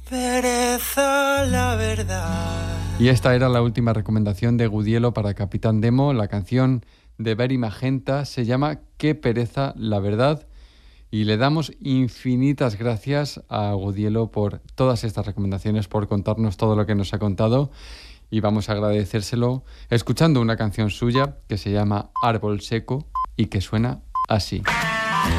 pereza la verdad. Y esta era la última recomendación de Gudielo para Capitán Demo. La canción de Berry Magenta se llama Qué pereza la verdad. Y le damos infinitas gracias a Gudielo por todas estas recomendaciones, por contarnos todo lo que nos ha contado. Y vamos a agradecérselo escuchando una canción suya que se llama Árbol Seco y que suena así.